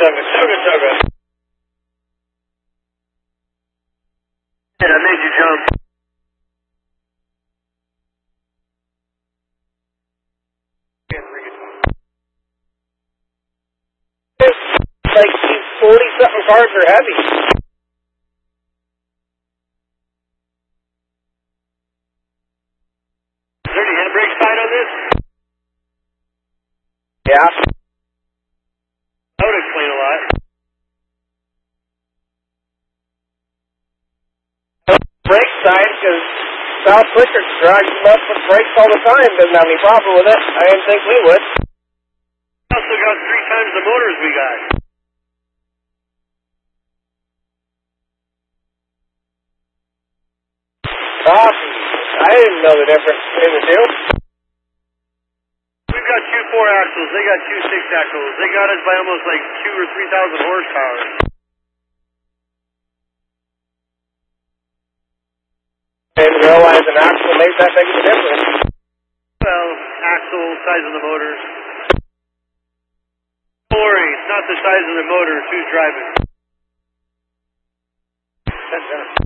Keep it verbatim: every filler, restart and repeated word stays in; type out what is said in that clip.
chugga, chugga, chugga. Yeah, I made you jump. Like these forty-something cars are heavy. Is there any handbrake sign on this? Yeah. That would explain a lot. Brake sign, because South Liquor drives them up with brakes all the time. Doesn't have any problem with it. I didn't think we would. We also got three times the motors we got. Awesome. I didn't know the difference between the two. We've got two four axles. They got two six axles. They got us by almost like two or three thousand horsepower. I didn't realize an axle made that big of a difference. Well, axle, size of the motors. Don't worry, it's not the size of the motor, it's who's driving.